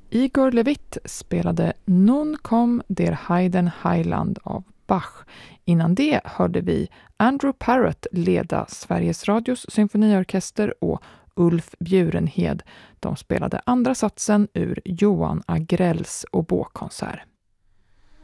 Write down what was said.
Igor Levit spelade Nun kom der Heiden Heiland av Bach. Innan det hörde vi Andrew Parrott leda Sveriges Radios symfoniorkester och Ulf Bjurenhed. De spelade andra satsen ur Johan Agrells oboekonsert.